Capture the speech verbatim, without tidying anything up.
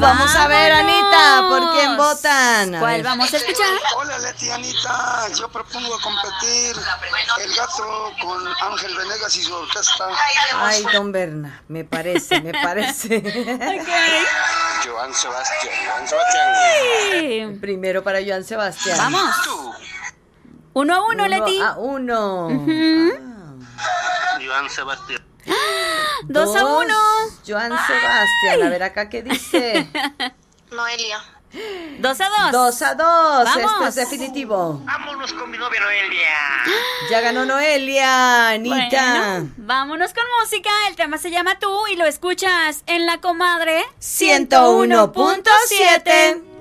Vamos a ver, Anita, ¿por quién votan? A ¿Cuál ver. vamos a escuchar? Hola Leti, Anita, yo propongo competir El Gato con Ángel Venegas y su orquesta. Ay, don Berna, me parece, me parece. Joan Sebastián, Joan Sebastián. Sí. Primero para Joan Sebastián. Vamos. Uno a uno, Uno Leti. a uno. Joan Sebastián. Dos a uno. Joan Sebastián, a ver acá qué dice. Noelia. Dos a dos. Dos a dos, Vamos. esto es definitivo. Vámonos con mi novia Noelia. Ya ganó Noelia, Anita. Bueno, vámonos con música. El tema se llama Tú y lo escuchas en La Comadre ciento uno punto siete.